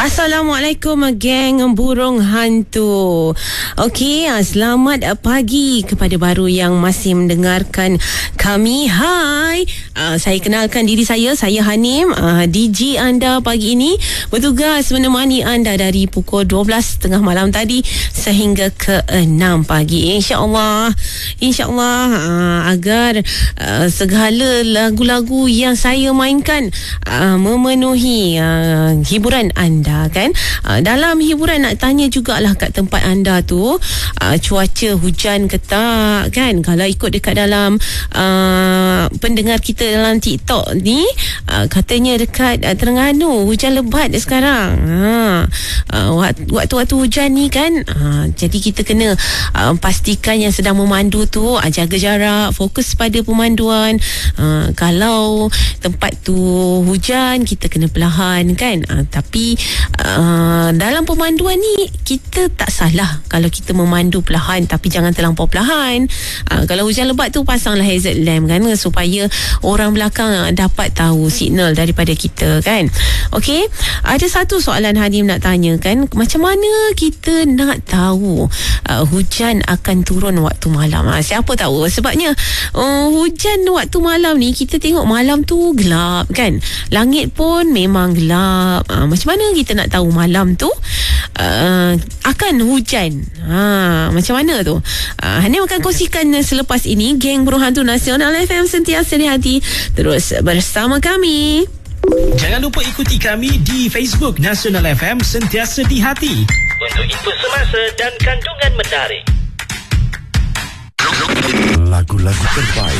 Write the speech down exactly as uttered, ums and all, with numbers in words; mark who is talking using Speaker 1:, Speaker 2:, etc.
Speaker 1: Assalamualaikum geng burung hantu. Okey, selamat pagi kepada baru yang masih mendengarkan kami. Hai, uh, saya kenalkan diri saya, saya Hanim, uh, D J anda pagi ini, bertugas menemani anda dari pukul dua belas tiga puluh malam tadi sehingga ke enam pagi. InsyaAllah, InsyaAllah uh, agar uh, segala lagu-lagu yang saya mainkan uh, memenuhi uh, hiburan anda kan. Uh, dalam hiburan nak tanya jugalah kat tempat anda tu, uh, cuaca hujan ke tak kan. Kalau ikut dekat dalam uh, pendengar kita dalam TikTok ni, uh, katanya dekat uh, Terengganu hujan lebat sekarang. Ha, uh, waktu-waktu hujan ni kan, uh, jadi kita kena uh, pastikan yang sedang memandu tu uh, jaga jarak, fokus pada pemanduan. Uh, kalau tempat tu hujan, kita kena perlahan kan. Uh, tapi uh, dalam pemanduan ni kita tak salah kalau kita memandu perlahan, tapi jangan terlampau perlahan. Uh, kalau hujan lebat tu, pasanglah hazard lamp kan, supaya orang belakang dapat tahu signal daripada kita kan. Okey, ada satu soalan Hanim nak tanya kan, macam mana kita nak tahu uh, hujan akan turun waktu malam? Uh, siapa tahu? Sebabnya uh, hujan waktu malam ni, kita tengok malam tu gelap kan, langit pun memang gelap. Uh, macam mana kita nak tahu malam tu uh, akan hujan? Ha, macam mana tu? Uh, Hanim akan kongsikan selepas ini. Geng Burung Hantu Nasional F M, sentiasa di hati. Terus bersama kami.
Speaker 2: Jangan lupa ikuti kami di Facebook Nasional F M, sentiasa di hati, untuk input semasa dan kandungan menarik.
Speaker 3: Lagu-lagu terbaik